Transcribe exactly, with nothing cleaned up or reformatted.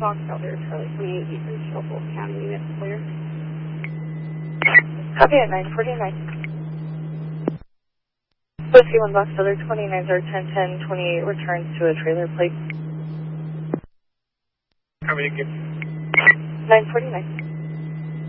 Fox Elder, Charlie twenty-eight, Eastern Shuffle County, unit clear. Copy at nine forty-nine. Whiskey one Fox Elder, twenty-nine zero ten ten twenty-eight, returns to a trailer plate. How many again? nine forty-nine.